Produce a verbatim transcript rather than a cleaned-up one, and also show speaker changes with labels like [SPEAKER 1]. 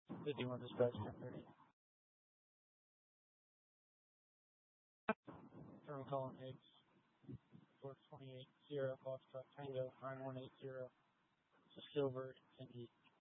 [SPEAKER 1] fifty-one dispatch ten thirty. Terminal calling eggs. four twenty-eight zero Foxtrot Tango nine one eight zero. It's a silver Infiniti